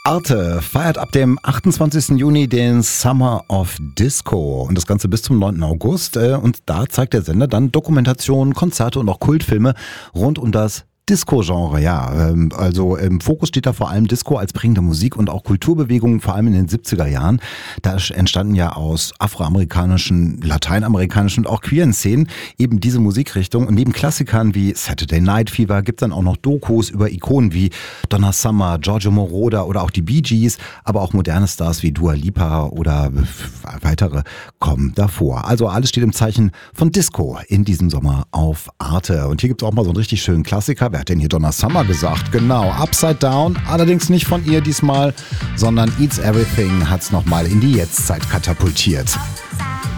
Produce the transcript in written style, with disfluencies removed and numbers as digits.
Arte feiert ab dem 28. Juni den Summer of Disco und das Ganze bis zum 9. August. Und da zeigt der Sender dann Dokumentationen, Konzerte und auch Kultfilme rund um das Disco-Genre, ja. Also im Fokus steht da vor allem Disco als prägende Musik und auch Kulturbewegung, vor allem in den 70er Jahren. Da entstanden ja aus afroamerikanischen, lateinamerikanischen und auch queeren Szenen eben diese Musikrichtung. Und neben Klassikern wie Saturday Night Fever gibt es dann auch noch Dokus über Ikonen wie Donna Summer, Giorgio Moroder oder auch die Bee Gees, aber auch moderne Stars wie Dua Lipa oder weitere kommen davor. Also alles steht im Zeichen von Disco in diesem Sommer auf Arte. Und hier gibt es auch mal so einen richtig schönen Klassiker. Wer hat denn hier Donna Summer gesagt? Genau, Upside Down, allerdings nicht von ihr diesmal, sondern Eats Everything hat es nochmal in die Jetztzeit katapultiert.